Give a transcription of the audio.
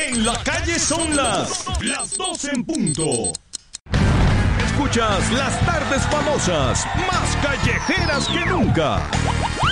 En la calle son las 12 en punto. Escuchas las tardes famosas, más callejeras que nunca.